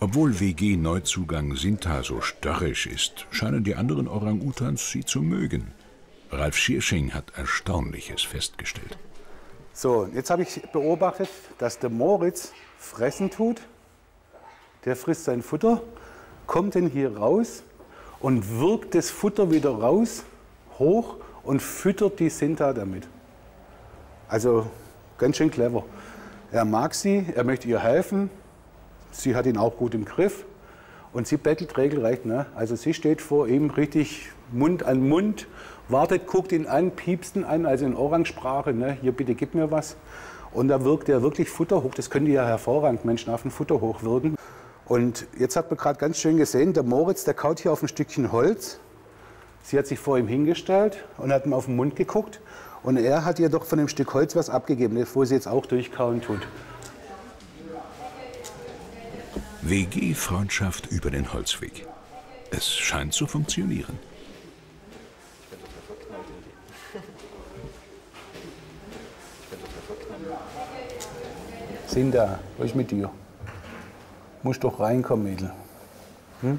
Obwohl WG-Neuzugang Sinta so störrisch ist, scheinen die anderen Orang-Utans sie zu mögen. Ralf Schiersching hat Erstaunliches festgestellt. So, jetzt habe ich beobachtet, dass der Moritz fressen tut. Der frisst sein Futter, kommt dann hier raus und wirkt das Futter wieder raus, hoch und füttert die Sinta damit. Also ganz schön clever. Er mag sie, er möchte ihr helfen. Sie hat ihn auch gut im Griff und sie bettelt regelrecht. Ne? Also sie steht vor ihm richtig Mund an Mund, wartet, guckt ihn an, piepst ihn an, also in Orangsprache, ne? Hier bitte gib mir was. Und da wirkt er wirklich Futter hoch. Das können die ja hervorragend, Menschenaffen, Futter hochwirken. Und jetzt hat man gerade ganz schön gesehen, der Moritz, der kaut hier auf ein Stückchen Holz. Sie hat sich vor ihm hingestellt und hat ihm auf den Mund geguckt. Und er hat ihr doch von dem Stück Holz was abgegeben, wo sie jetzt auch durchkauen tut. WG-Freundschaft über den Holzweg. Es scheint zu funktionieren. Sinta, was ist mit dir? Musst doch reinkommen, Mädel. Hm?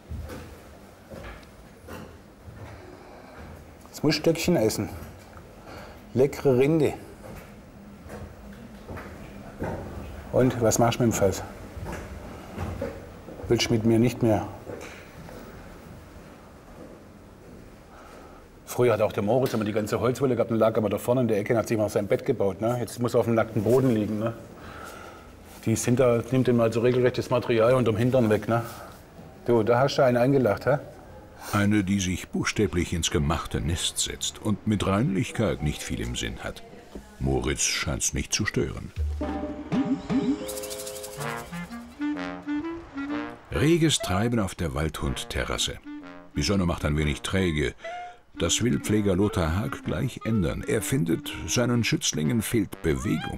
Jetzt musst du Stöckchen essen. Leckere Rinde. Und, was machst du mit dem Fass? Willst du mit mir nicht mehr? Früher hat auch der Moritz immer die ganze Holzwolle gehabt und lag immer da vorne in der Ecke und hat sich mal sein Bett gebaut. Ne? Jetzt muss er auf dem nackten Boden liegen. Ne? Die Sinta nimmt ihm also regelrecht das Material unterm Hintern weg. Ne? Du, da hast du einen eingelacht, hä? Eine, die sich buchstäblich ins gemachte Nest setzt und mit Reinlichkeit nicht viel im Sinn hat. Moritz scheint's nicht zu stören. Reges Treiben auf der Waldhund-Terrasse. Die Sonne macht ein wenig träge. Das will Pfleger Lothar Haag gleich ändern. Er findet, seinen Schützlingen fehlt Bewegung.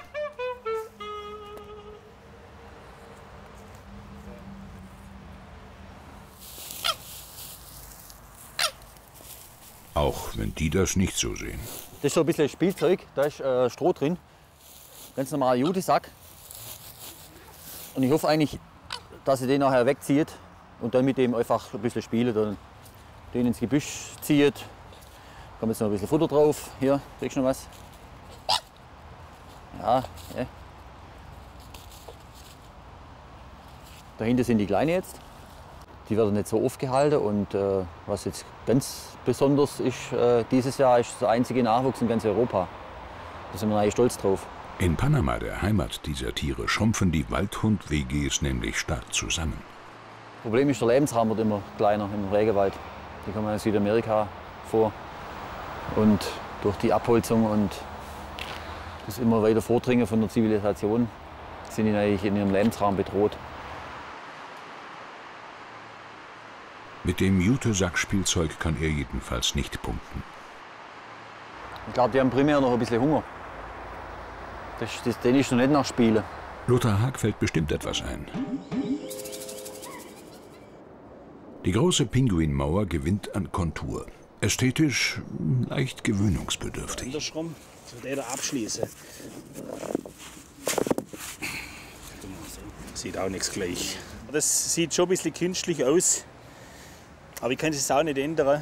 Auch wenn die das nicht so sehen. Das ist so ein bisschen Spielzeug, da ist Stroh drin. Ganz normaler Jutesack. Und ich hoffe eigentlich, dass sie den nachher wegzieht und dann mit dem einfach ein bisschen spielt und den ins Gebüsch zieht. Kommt jetzt noch ein bisschen Futter drauf. Hier, kriegst du noch was? Ja, ja. Dahinter sind die Kleinen jetzt. Die werden nicht so oft gehalten und was jetzt ganz besonders ist, dieses Jahr ist der einzige Nachwuchs in ganz Europa. Da sind wir eigentlich stolz drauf. In Panama, der Heimat dieser Tiere, schrumpfen die Waldhund-WGs nämlich stark zusammen. Das Problem ist, der Lebensraum wird immer kleiner im Regenwald. Die kommen aus Südamerika vor. Und durch die Abholzung und das immer weiter Vordringen von der Zivilisation sind die eigentlich in ihrem Lebensraum bedroht. Mit dem Jutesack-Spielzeug kann er jedenfalls nicht punkten. Ich glaube, die haben primär noch ein bisschen Hunger. Den ist noch nicht nach Spielen. Lothar Haag fällt bestimmt etwas ein. Die große Pinguinmauer gewinnt an Kontur. Ästhetisch leicht gewöhnungsbedürftig. Andersrum, so der da abschließen. Sieht auch nichts gleich. Das sieht schon ein bisschen künstlich aus. Aber ich kann es auch nicht ändern.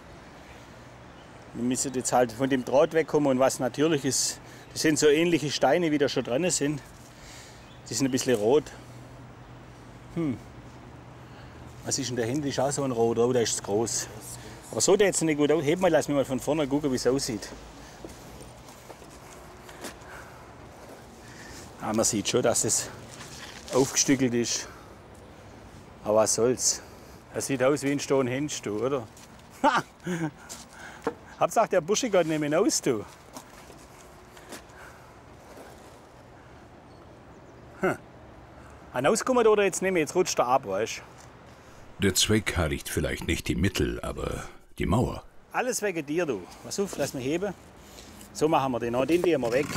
Wir müssen jetzt halt von dem Draht wegkommen und was natürlich ist, das sind so ähnliche Steine, wie da schon dran sind. Die sind ein bisschen rot. Was ist denn dahinter? Ist auch so ein Rot, oh, der ist zu groß. Aber so der jetzt nicht gut aus. Heb mal, lass mich mal von vorne gucken, wie es aussieht. Ah, man sieht schon, dass es aufgestückelt ist. Aber was soll's. Er sieht aus wie ein Stonehenge, du, oder? Ha! Hauptsache der Bursche geht nicht mehr aus, du. Hinauskommen oder jetzt nicht mehr, jetzt rutscht er ab, weißt du? Der Zweck heiligt vielleicht nicht die Mittel, aber die Mauer. Alles wegen dir, du. Pass auf, lass mich heben. So machen wir den auch, den nehmen wir weg.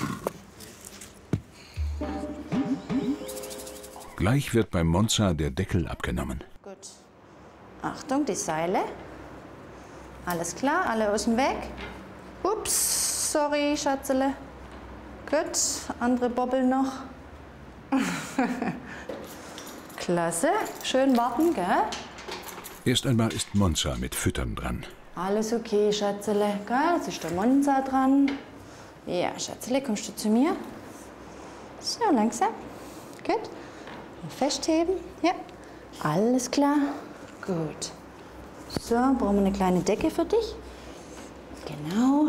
Gleich wird beim Monza der Deckel abgenommen. Gut. Achtung, die Seile. Alles klar, alle aus dem Weg. Ups, sorry, Schatzele. Gut, andere Bobbel noch. Klasse. Schön warten, gell? Erst einmal ist Monza mit Füttern dran. Alles okay, Schätzele. Gell? Jetzt ist der Monza dran. Ja, Schätzele, kommst du zu mir? So, langsam. Gut. Festheben. Ja. Alles klar. Gut. So, brauchen wir eine kleine Decke für dich. Genau.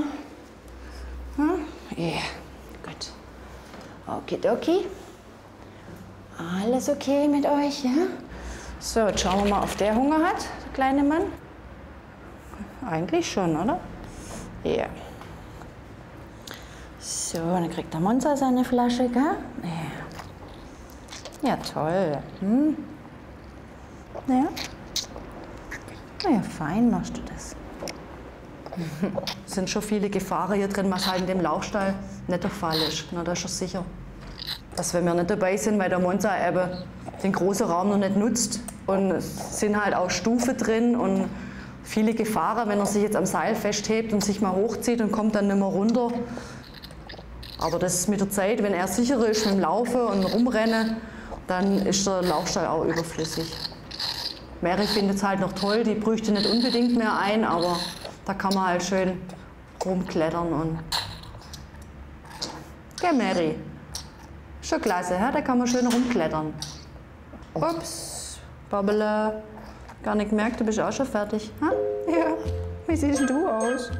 Ja, gut. Okidoki. Alles okay mit euch, ja? So, jetzt schauen wir mal, ob der Hunger hat, der kleine Mann. Eigentlich schon, oder? Ja. So, dann kriegt der Monza seine Flasche, gell? Ja. Ja, toll. Hm? Ja. Na ja, fein machst du das. Es sind schon viele Gefahren hier drin, was halt in dem Lauchstall nicht der Fall ist. Na, da ist er sicher. Dass wenn wir nicht dabei sind, weil der Monza eben den großen Raum noch nicht nutzt. Und es sind halt auch Stufen drin und viele Gefahren, wenn er sich jetzt am Seil festhebt und sich mal hochzieht und kommt dann nicht mehr runter. Aber das ist mit der Zeit, wenn er sicherer ist mit dem Laufen und Rumrennen, dann ist der Lauchstall auch überflüssig. Mary findet es halt noch toll, die bräuchte nicht unbedingt mehr ein, aber da kann man halt schön rumklettern und. Ja, Mary. Schon klasse, ja? Da kann man schön rumklettern. Ups, Babbele. Gar nicht gemerkt, du bist auch schon fertig. Ha? Ja, wie siehst du aus?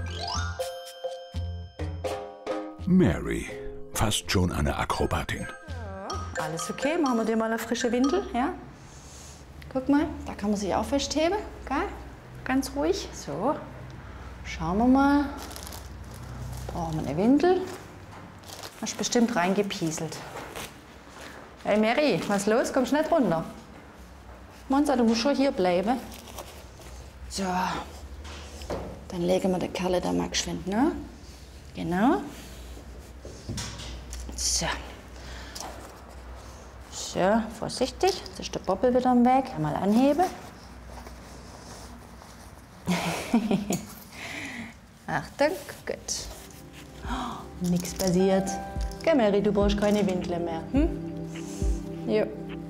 Mary, fast schon eine Akrobatin. Alles okay, machen wir dir mal eine frische Windel, ja? Guck mal, da kann man sich auch festheben, gell? Ganz ruhig. So, schauen wir mal. Brauchen wir eine Windel. Hast bestimmt reingepieselt. Hey Mary, was ist los? Kommst nicht runter? Monza, du musst schon hier bleiben. So, dann legen wir den Kerl da mal geschwind, ne? Genau. So. So, vorsichtig. Jetzt ist der Bobbel wieder am Weg. Mal anheben. Achtung, gut. Oh, nichts passiert. Geh, Mary, du brauchst keine Windel mehr. Hm? Ja.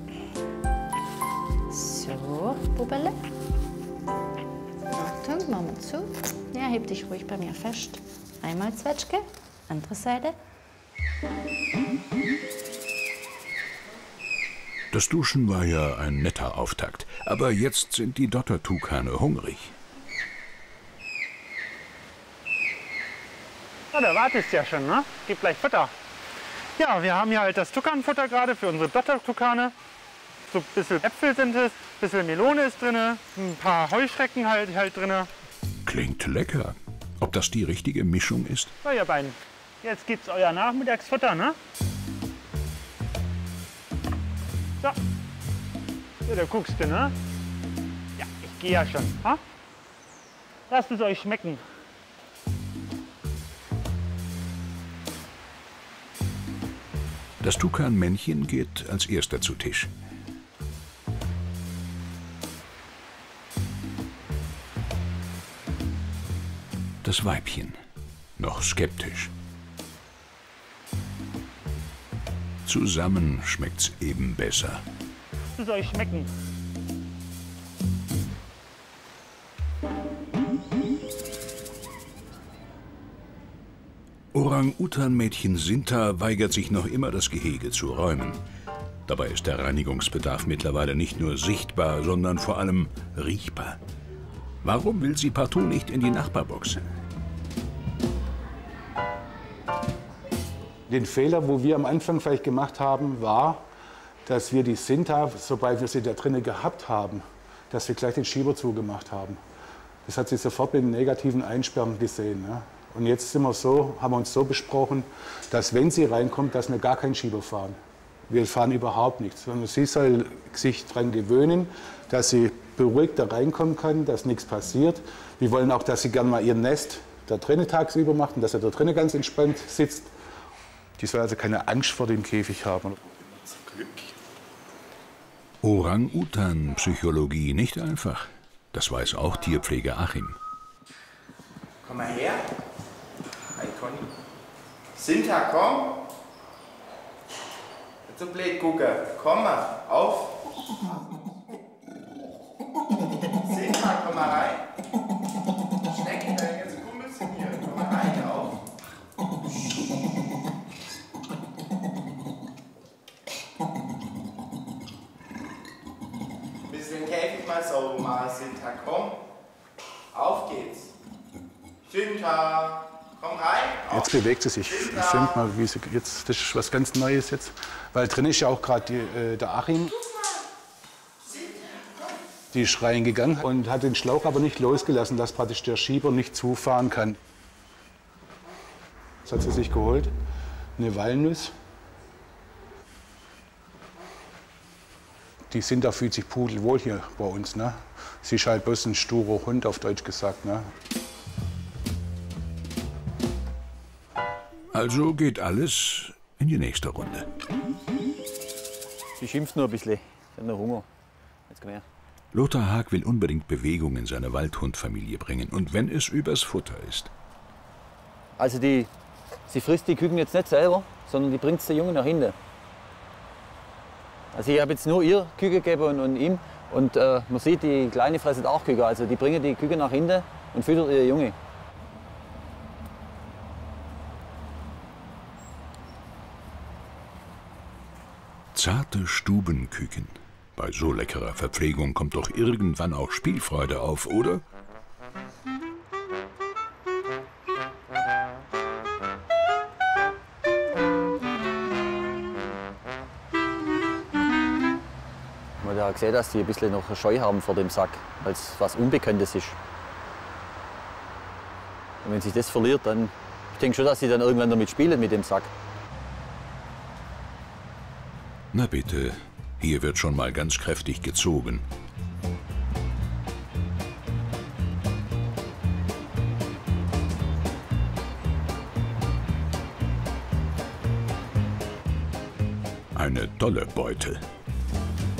So, Bobbele. Achtung, machen wir zu. Ja, heb dich ruhig bei mir fest. Einmal Zwetschge, andere Seite. Das Duschen war ja ein netter Auftakt, aber jetzt sind die Dottertukane hungrig. Ja, da wartest du ja schon, ne? Gib gleich Futter. Ja, wir haben hier halt das Tukanfutter gerade für unsere Dottertukane. So ein bisschen Äpfel sind es, ein bisschen Melone ist drin, ein paar Heuschrecken halt drin. Klingt lecker. Ob das die richtige Mischung ist? So, ihr beiden, jetzt gibt's euer Nachmittagsfutter, ne? So. Ja, da guckst du, ne? Ja, ich gehe ja schon. Ha? Lasst es euch schmecken. Das Tukanmännchen geht als erster zu Tisch. Das Weibchen, noch skeptisch. Zusammen schmeckt's eben besser. Lasst es euch schmecken. Orang-Utan-Mädchen Sinta weigert sich noch immer, das Gehege zu räumen. Dabei ist der Reinigungsbedarf mittlerweile nicht nur sichtbar, sondern vor allem riechbar. Warum will sie partout nicht in die Nachbarbox? Den Fehler, wo wir am Anfang vielleicht gemacht haben, war, dass wir die Sinta, sobald wir sie da drinnen gehabt haben, dass wir gleich den Schieber zugemacht haben. Das hat sie sofort mit dem negativen Einsperren gesehen. Ne? Und jetzt haben wir uns so besprochen, dass wenn sie reinkommt, dass wir gar keinen Schieber fahren. Wir fahren überhaupt nichts, sondern sie soll sich daran gewöhnen, dass sie beruhigt da reinkommen kann, dass nichts passiert. Wir wollen auch, dass sie gerne mal ihr Nest da drinnen tagsüber macht und dass er da drinnen ganz entspannt sitzt. Die soll also keine Angst vor dem Käfig haben. Orang-Utan-Psychologie nicht einfach. Das weiß auch Tierpfleger Achim. Komm mal her. Hi, Conny. Sinta, komm. Jetzt zu blöd gucken. Komm mal, auf. Sinta, komm mal rein. Schnecken, deine ganzen Kumpels sind hier. Komm mal rein, auf. Bisschen Käfig mal sauber machen, Sinta, komm. Auf geht's. Sinta, komm rein. Auf. Jetzt bewegt sie sich. Ich finde mal, wie sie jetzt, das ist was ganz Neues jetzt. Weil drin ist ja auch gerade der Achim. Die ist reingegangen und hat den Schlauch aber nicht losgelassen, dass praktisch der Schieber nicht zufahren kann. Das hat sie sich geholt. Eine Walnuss. Die Sinta fühlt sich pudelwohl hier bei uns. Ne? Sie ist halt bloß ein sturer Hund, auf Deutsch gesagt. Ne? Also geht alles in die nächste Runde. Sie schimpft nur ein bisschen. Sie hat noch Hunger. Jetzt komm her. Lothar Haag will unbedingt Bewegung in seine Waldhundfamilie bringen. Und wenn es übers Futter ist. Also sie frisst die Küken jetzt nicht selber, sondern die bringt den Jungen nach hinten. Also ich habe jetzt nur ihr Küken gegeben und ihm. Und man sieht, die Kleine fresst auch Küken. Also die bringen die Küken nach hinten und füttert ihr Junge. Zarte Stubenküken. Bei so leckerer Verpflegung kommt doch irgendwann auch Spielfreude auf, oder? Man hat ja gesehen, dass die ein bisschen noch Scheu haben vor dem Sack, weil es was Unbekanntes ist. Und wenn sich das verliert, dann ich denke schon, dass sie dann irgendwann damit spielen mit dem Sack. Na bitte, hier wird schon mal ganz kräftig gezogen. Eine dolle Beute.